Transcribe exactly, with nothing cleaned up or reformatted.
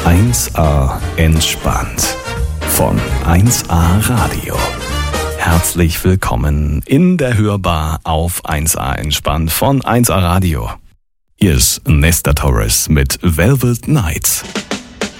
eins a entspannt von eins a Radio. Herzlich willkommen in der Hörbar auf eins a entspannt von eins a Radio. Hier ist Nestor Torres mit Velvet Nights.